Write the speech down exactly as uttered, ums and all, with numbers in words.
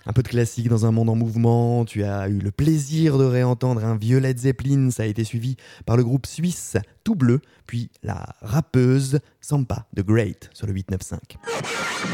Un peu de classique dans un monde en mouvement, tu as eu le plaisir de réentendre un vieux Led Zeppelin, ça a été suivi par le groupe suisse Tout Bleu, puis la rappeuse Sampa the Great sur le huit neuf cinq.